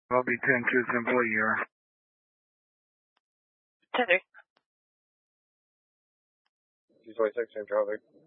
Lobby 10 choose employee here. 10-3. 226, same traffic.